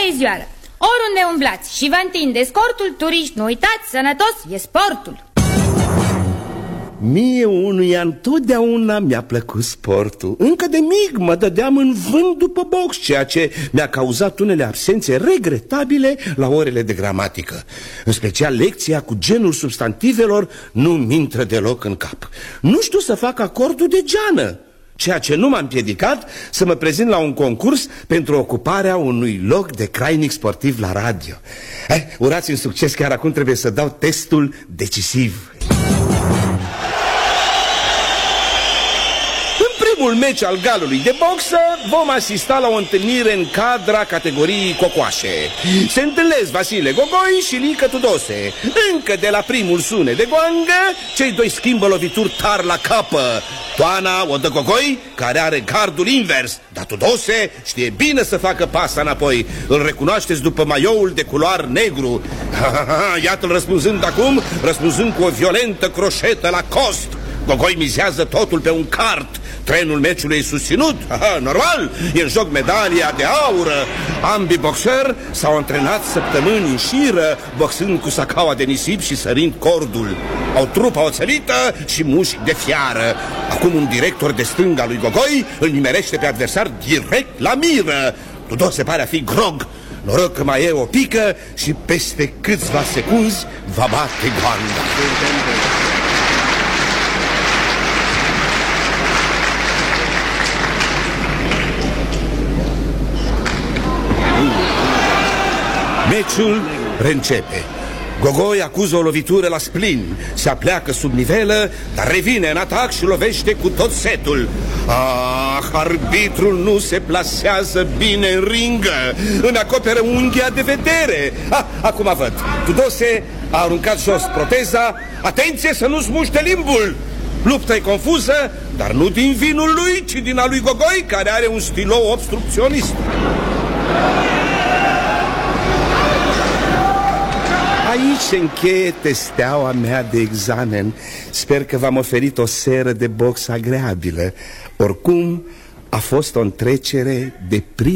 Bună zioară! Oriunde umblați și vă întindeți cortul, turiști, nu uitați, sănătos e sportul. Mie unuia întotdeauna mi-a plăcut sportul. Încă de mic mă dădeam în vânt după box, ceea ce mi-a cauzat unele absențe regretabile la orele de gramatică. În special lecția cu genul substantivelor nu-mi intră deloc în cap. Nu știu să fac acordul de geană, ceea ce nu m-a împiedicat să mă prezint la un concurs pentru ocuparea unui loc de crainic sportiv la radio. Urați-mi succes, chiar acum trebuie să dau testul decisiv. În meci al galului de boxă vom asista la o întâlnire în cadra categoriei cocoașe. Se întâlnesc Vasile Gogoi și Lică Tudose. Încă de la primul sunet de goangă, cei doi schimbă lovituri tari la capă. Toana o dă Gogoi, care are gardul invers, dar Tudose știe bine să facă pasa înapoi. Îl recunoașteți după maioul de culoar negru. Iată-l răspunzând acum, răspunzând cu o violentă croșetă la cost. Gogoi mizează totul pe un cart. Trenul meciului e susținut, normal, e în joc medalia de aur. Ambii boxeri s-au antrenat săptămâni în șiră, boxând cu sacaua de nisip și sărind cordul. Au trupa oțelită și mușchi de fiară. Acum un director de stânga lui Gogoi îl nimerește pe adversar direct la miră. Tudose pare a fi grog. Noroc că mai e o pică și peste câțiva secunzi va bate goanga. Meciul reîncepe. Gogoi acuză o lovitură la splin, se apleacă sub nivelă, dar revine în atac și lovește cu tot setul. Arbitrul nu se plasează bine în ringă, îmi acoperă unghia de vedere. Acum văd, Tudose a aruncat jos proteza. Atenție să nu-ți muște limbul. Lupta e confuză, dar nu din vinul lui, ci din al lui Gogoi, care are un stilou obstrucționist. Aici se încheie testeaua mea de examen. Sper că v-am oferit o seră de box agreabilă. Oricum, a fost o întrecere de prim.